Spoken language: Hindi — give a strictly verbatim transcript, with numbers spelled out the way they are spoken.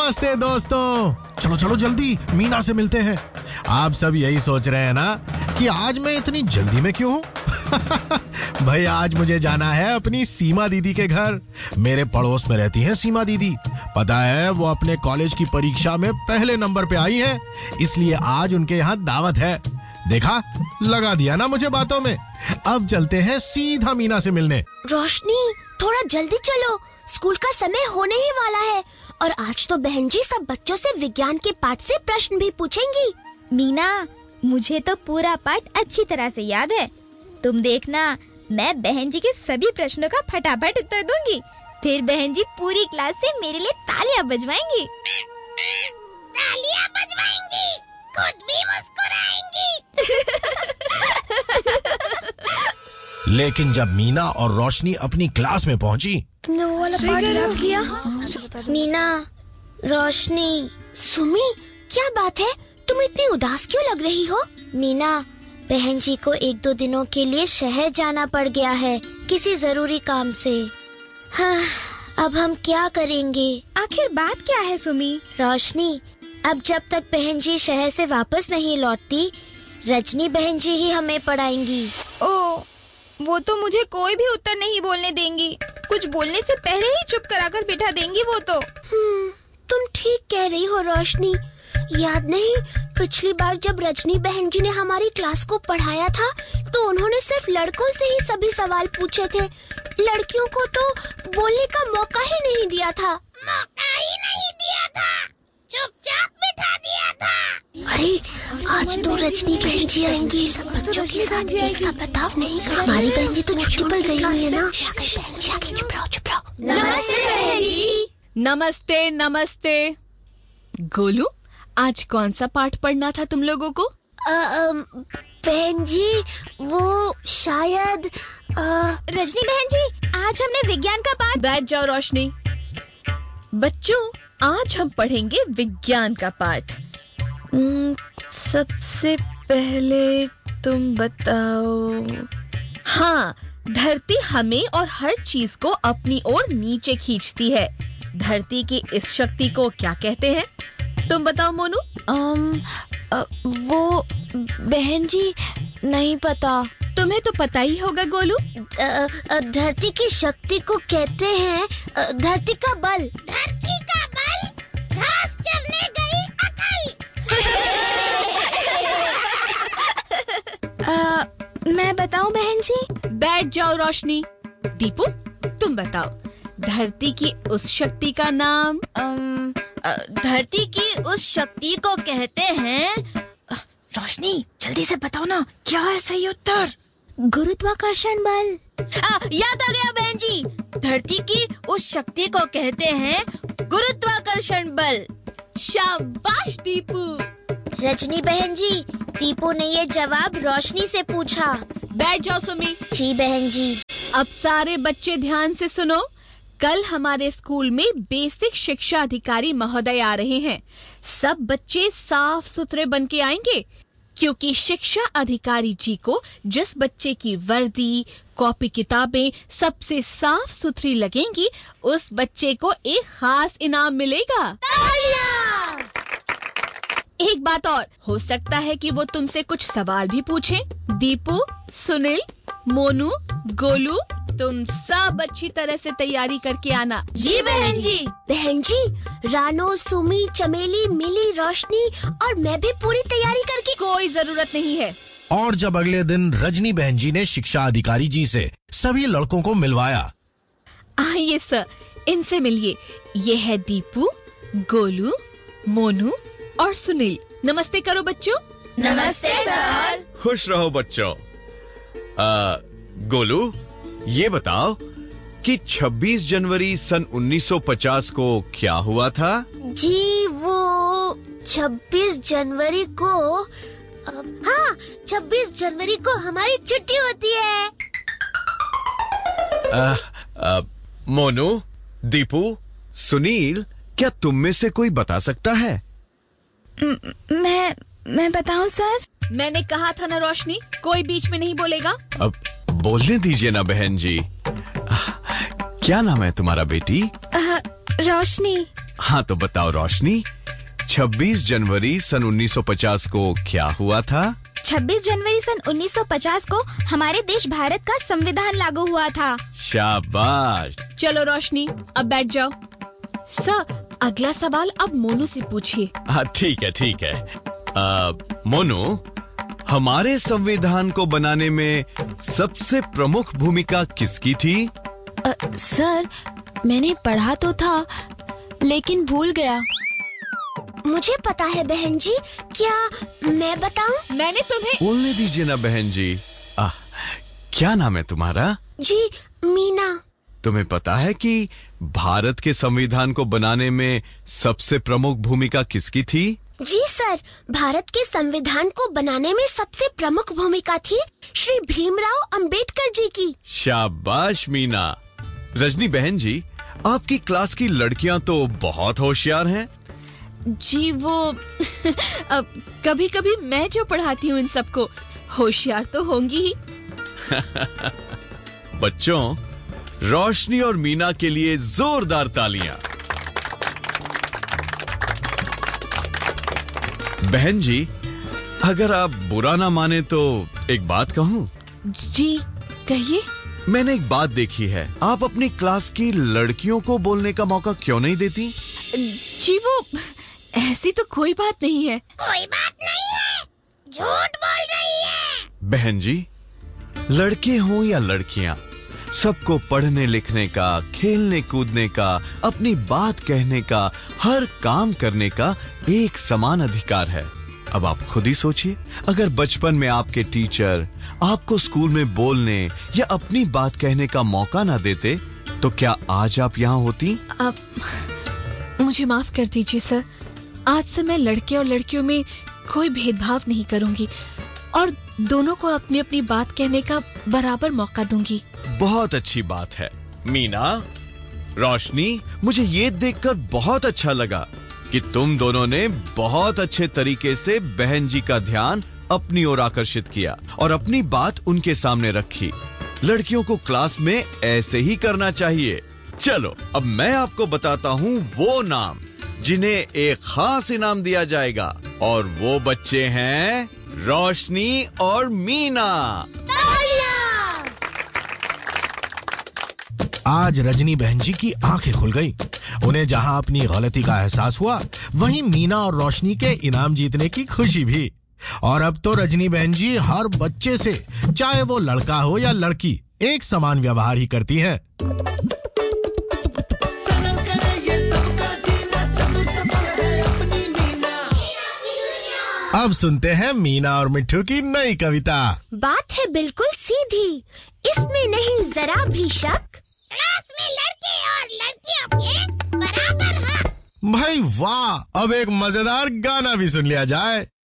नमस्ते दोस्तों, चलो चलो जल्दी मीना से मिलते हैं। आप सब यही सोच रहे हैं ना कि आज मैं इतनी जल्दी में क्यों हूँ? भाई आज मुझे जाना है अपनी सीमा दीदी के घर। मेरे पड़ोस में रहती है सीमा दीदी। पता है वो अपने कॉलेज की परीक्षा में पहले नंबर पे आई है, इसलिए आज उनके यहाँ दावत है। देखा, लगा दिया ना मुझे बातों में। अब चलते हैं सीधा मीना से मिलने। रोशनी, थोड़ा जल्दी चलो, स्कूल का समय होने ही वाला है और आज तो बहन जी सब बच्चों से विज्ञान के पाठ से प्रश्न भी पूछेंगी। मीना, मुझे तो पूरा पाठ अच्छी तरह से याद है। तुम देखना, मैं बहन जी के सभी प्रश्नों का फटाफट उत्तर दूंगी। फिर बहन जी पूरी क्लास से मेरे लिए तालियां बजवाएंगी। तालियां बजवाएंगी, खुद भी मुस्कुराएंगी। लेकिन जब मीना और रोशनी अपनी क्लास में पहुंची, तुमने वो वाला पाठ याद किया? मीना, रोशनी, सुमी, क्या बात है? तुम इतनी उदास क्यों लग रही हो? मीना, बहन जी को एक दो दिनों के लिए शहर जाना पड़ गया है किसी जरूरी काम से। हाँ, अब हम क्या करेंगे? आखिर बात क्या है सुमी? रोशनी, अब जब तक बहन जी शहर से वापस नहीं लौटती, रजनी बहन जी ही हमें पढ़ाएंगी। ओ, वो तो मुझे कोई भी उत्तर नहीं बोलने देंगी। कुछ बोलने से पहले ही चुप कराकर बिठा देंगी वो तो। हम्म, तुम ठीक कह रही हो रोशनी। याद नहीं, पिछली बार जब रजनी बहन जी ने हमारी क्लास को पढ़ाया था तो उन्होंने सिर्फ लड़कों से ही सभी सवाल पूछे थे। लड़कियों को तो बोलने का मौका ही नहीं दिया था। मौका ही नहीं दिया था, चुपचाप बिठा दिया था। अरे, आज तो रजनी बहन जी आएंगी, सब बच्चों के साथ एक सा बर्ताव नहीं करेंगी। हमारी बहन जी तो छुट्टी पर गई हुई है ना। चुप रहो, चुप रहो। नमस्ते बहन जी। नमस्ते नमस्ते। गोलू, आज कौन सा पाठ पढ़ना था तुम लोगों को? बहन जी, वो शायद आ... रजनी बहन जी, आज हमने विज्ञान का पाठ। बैठ जाओ रोशनी। बच्चों, आज हम पढ़ेंगे विज्ञान का पाठ। सबसे पहले तुम बताओ। हाँ, धरती हमें और हर चीज को अपनी ओर नीचे खींचती है। धरती की इस शक्ति को क्या कहते हैं? तुम बताओ मोनू। um, uh, वो बहन जी, नहीं पता। तुम्हें तो पता ही होगा गोलू। धरती की शक्ति को कहते हैं धरती का बल। धरती का बल, घास चरने गई अकल। uh, मैं बताऊं बहन जी? बैठ जाओ रोशनी। दीपू, तुम बताओ, धरती की उस शक्ति का नाम? um, धरती की उस शक्ति को कहते हैं, रोशनी जल्दी से बताओ ना, क्या है सही उत्तर? गुरुत्वाकर्षण बल। आ, याद आ गया बहन जी, धरती की उस शक्ति को कहते हैं गुरुत्वाकर्षण बल। शाबाश दीपू। रजनी बहन जी, दीपू ने ये जवाब रोशनी से पूछा। बैठ जाओ सुमी। जी बहन जी। अब सारे बच्चे ध्यान से सुनो। कल हमारे स्कूल में बेसिक शिक्षा अधिकारी महोदय आ रहे हैं। सब बच्चे साफ सुथरे बन के आएंगे, क्योंकि शिक्षा अधिकारी जी को जिस बच्चे की वर्दी, कॉपी किताबें सबसे साफ सुथरी लगेंगी, उस बच्चे को एक खास इनाम मिलेगा। तालियां! एक बात और, हो सकता है कि वो तुमसे कुछ सवाल भी पूछें। दीपू, सुनील, मोनू, गोलू, तुम सब अच्छी तरह से तैयारी करके आना। जी बहन जी। बहन जी, रानो, सुमी, चमेली, मिली, रोशनी और मैं भी पूरी तैयारी करके। कोई जरूरत नहीं है। और जब अगले दिन रजनी बहन जी ने शिक्षा अधिकारी जी से सभी लड़कों को मिलवाया। आइए सर, इनसे मिलिए। ये है दीपू, गोलू, मोनू और सुनील। नमस्ते करो बच्चों। नमस्ते सर। खुश रहो बच्चों। आ, गोलू, ये बताओ कि छब्बीस जनवरी सन उन्नीस सौ पचास को क्या हुआ था? जी, वो छब्बीस जनवरी को, हाँ, छब्बीस जनवरी को हमारी छुट्टी होती है। आ, आ, मोनू, दीपू, सुनील, क्या तुम में से कोई बता सकता है? म, मैं मैं बताऊं सर? मैंने कहा था ना रोशनी, कोई बीच में नहीं बोलेगा। अब बोलने दीजिए ना बहन जी। क्या नाम है तुम्हारा बेटी? आ, रोशनी। हाँ तो बताओ रोशनी, छब्बीस जनवरी सन उन्नीस सौ पचास को क्या हुआ था? छब्बीस जनवरी सन उन्नीस सौ पचास को हमारे देश भारत का संविधान लागू हुआ था। शाबाश। चलो रोशनी, अब बैठ जाओ। सर, अगला सवाल अब मोनू से पूछिए। हाँ ठीक है ठीक है। आ, मोनू, हमारे संविधान को बनाने में सबसे प्रमुख भूमिका किसकी थी? अ, सर, मैंने पढ़ा तो था लेकिन भूल गया। मुझे पता है बहन जी, क्या मैं बताऊं? मैंने तुम्हें बोलने दीजिए ना बहन जी। आ, क्या नाम है तुम्हारा? जी, मीना। तुम्हें पता है कि भारत के संविधान को बनाने में सबसे प्रमुख भूमिका किसकी थी? जी सर, भारत के संविधान को बनाने में सबसे प्रमुख भूमिका थी श्री भीमराव अंबेडकर जी की। शाबाश मीना। रजनी बहन जी, आपकी क्लास की लड़कियां तो बहुत होशियार हैं। जी वो अब कभी कभी मैं जो पढ़ाती हूँ इन सबको, होशियार तो होंगी ही। बच्चों, रोशनी और मीना के लिए जोरदार तालियां। बहन जी, अगर आप बुरा ना माने तो एक बात कहूं? जी कहिए। मैंने एक बात देखी है, आप अपनी क्लास की लड़कियों को बोलने का मौका क्यों नहीं देती? जी वो ऐसी तो कोई बात नहीं है। कोई बात नहीं है, झूठ बोल रही है। बहन जी, लड़के हों या लड़कियां, सबको पढ़ने लिखने का, खेलने कूदने का, अपनी बात कहने का, हर काम करने का एक समान अधिकार है। अब आप खुद ही सोचिए, अगर बचपन में आपके टीचर आपको स्कूल में बोलने या अपनी बात कहने का मौका ना देते, तो क्या आज आप यहाँ होती? आप मुझे माफ कर दीजिए सर, आज से मैं लड़के और लड़कियों में कोई भेदभाव नहीं करूंगी और दोनों को अपनी अपनी बात कहने का बराबर मौका दूंगी। बहुत अच्छी बात है। मीना, रोशनी, मुझे ये देखकर बहुत अच्छा लगा कि तुम दोनों ने बहुत अच्छे तरीके से बहन जी का ध्यान अपनी ओर आकर्षित किया और अपनी बात उनके सामने रखी। लड़कियों को क्लास में ऐसे ही करना चाहिए। चलो, अब मैं आपको बताता हूँ वो नाम जिन्हें एक खास इनाम दिया जाएगा, और वो बच्चे हैं रोशनी और मीना। आज रजनी बहन जी की आंखें खुल गई। उन्हें जहां अपनी गलती का एहसास हुआ, वहीं मीना और रोशनी के इनाम जीतने की खुशी भी। और अब तो रजनी बहन जी हर बच्चे से, चाहे वो लड़का हो या लड़की, एक समान व्यवहार ही करती हैं। अब सुनते हैं मीना और मिट्ठू की नई कविता। बात है बिल्कुल सीधी, इसमें नहीं जरा भी शक, क्लास में लड़के और लड़कियों के बराबर हक। भाई वाह, अब एक मजेदार गाना भी सुन लिया जाए।